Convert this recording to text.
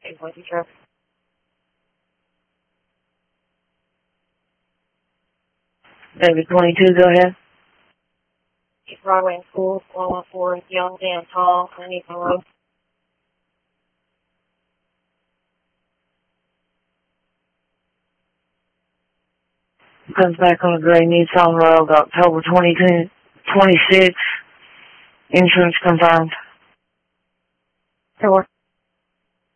842 traffic. David 22, go ahead. East Broadway and School, 114, Young Dan Tall, Granite Road. Comes back on a gray Nissan Rogue, October 26. Insurance confirmed. Sure.